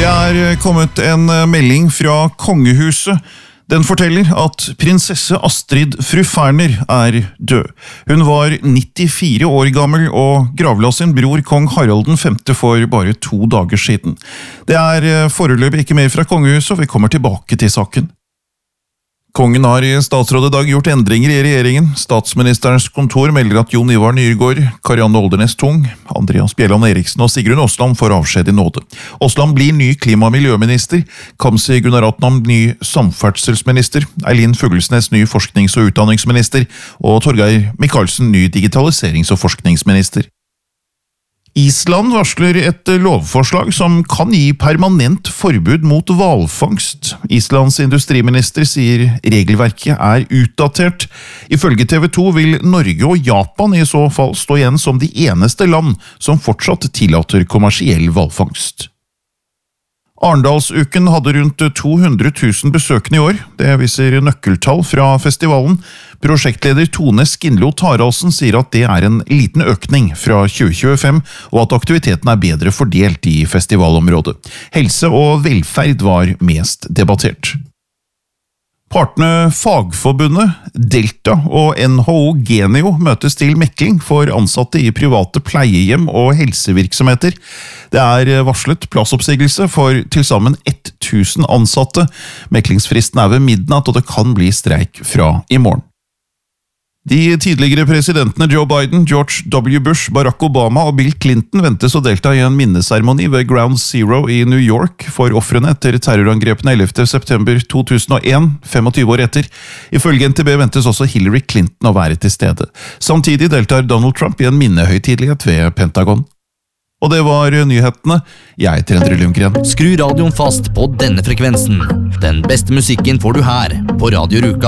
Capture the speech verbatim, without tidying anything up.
Det er kommet en melding fra kongehuset. Den forteller at prinsesse Astrid fru Ferner er død. Hun var nittifire år gammel og gravla sin bror kong Harald den femte for bare to dager siden. Det er foreløpig ikke mer fra kongehuset, og vi kommer tilbake til saken. Kongen har i statsrådet i dag gjort endringer i regjeringen. Statsministerens kontor melder at Jon Ivar Nyrgaard, Karianne Oldernes Tung, Andreas Bjelland Eriksen og Sigrun Aasland får avskjed i nåde. Aasland blir ny klima- og miljøminister, Kamzy Gunaratnam ny samferdselsminister, Eileen Fuglesnes ny forsknings- og utdanningsminister, og Torgeir Micaelsen ny digitaliserings- og forskningsminister. Island varsler et lovforslag som kan gi permanent forbud mot hvalfangst. Islands industriminister sier regelverket er utdatert. Ifølge T V to vil Norge og Japan i så fall stå igjen som de eneste land som fortsatt tillater kommersiell hvalfangst. Arendalsuken hadde rundt to hundre tusen besøkende i år. Det viser nøkkeltall fra festivalen. Prosjektleder Tone Skinlo Taraldsen sier at det er en liten økning fra tjue tjuefem, og at aktiviteten er bedre fordelt i festivalområdet. Helse og velferd var mest debattert. Partene Fagforbundet, Delta og N H O Genio møtes til mekling for ansatte i private pleiehjem og helsevirksomheter. Det er varslet plassoppsigelse for tilsammen tusen ansatte. Meklingsfristen er ved midnatt, og det kan bli streik fra i morgen. De tidligere presidentene Joe Biden, George W. Bush, Barack Obama og Bill Clinton ventes å delta i en minneseremoni ved Ground Zero i New York for ofrene etter terrorangrepene ellevte september to tusen og en, tjuefem år etter. Ifølge N T B ventes også Hillary Clinton å være til stede. Samtidig deltar Donald Trump i en minnehøytidelighet ved Pentagon. Og det var nyhetene. Jeg heter Endre Lundgren. Skru radioen fast på denne frekvensen. Den beste musikken får du her på Radio Ruka.